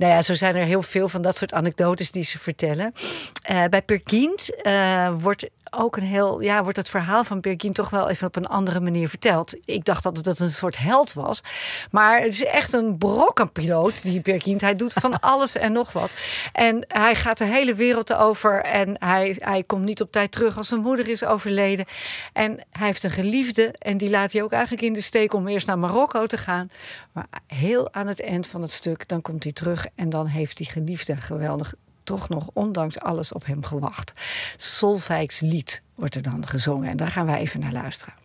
Nou ja, zo zijn er heel veel van dat soort anekdotes die ze vertellen. Bij Peer Gynt wordt ook wordt het verhaal van Peer Gynt toch wel even op een andere manier verteld. Ik dacht dat het een soort held was. Maar het is echt een brokkenpiloot, die Peer Gynt. Hij doet van alles en nog wat. En hij gaat de hele wereld over. En hij komt niet op tijd terug als zijn moeder is overleden. En hij heeft een geliefde. En die laat hij ook eigenlijk in de steek om eerst naar Marokko te gaan. Maar heel aan het eind van het stuk, dan komt hij terug. En dan heeft die geliefde geweldig toch nog ondanks alles op hem gewacht. Solveig's lied wordt er dan gezongen. En daar gaan wij even naar luisteren.